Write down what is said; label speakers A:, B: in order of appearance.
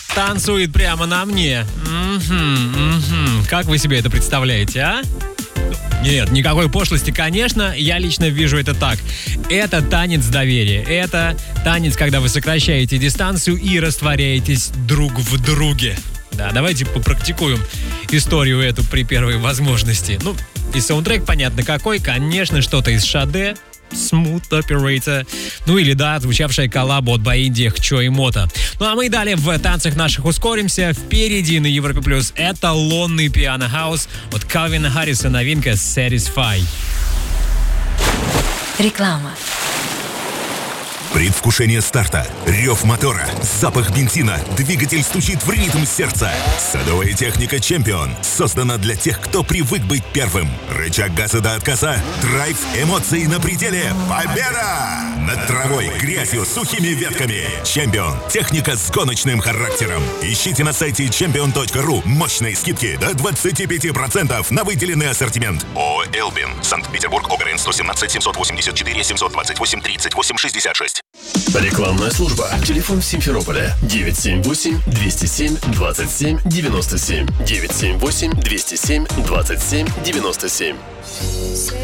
A: танцует прямо на мне. Как вы себе это представляете, а? Нет, никакой пошлости, конечно, я лично вижу это так. Это танец доверия. Это танец, когда вы сокращаете дистанцию и растворяетесь друг в друге. Да, давайте попрактикуем историю эту при первой возможности. Ну, и саундтрек понятно какой. Конечно, что-то из Шаде, Smooth Operator. Ну или, да, звучавшая коллаба от Баинди, Хчо и Мото. Ну а мы далее в танцах наших ускоримся. Впереди на Европе Плюс эталонный пиано-хаус от Калвина Харриса, новинка Satisfy.
B: Реклама.
C: Предвкушение старта, рев мотора, запах бензина, двигатель стучит в ритм сердца. Садовая техника Champion создана для тех, кто привык быть первым. Рычаг газа до отказа, драйв, эмоции на пределе. Победа! Над травой, грязью, сухими ветками. Champion – техника с гоночным характером. Ищите на сайте champion.ru мощные скидки до 25% на выделенный ассортимент. ООО «Элбин», Санкт-Петербург, ОГРН 117 784 728 38 66.
D: Рекламная служба. Телефон Симферополя 978-207-27-97. 978-207-27-97.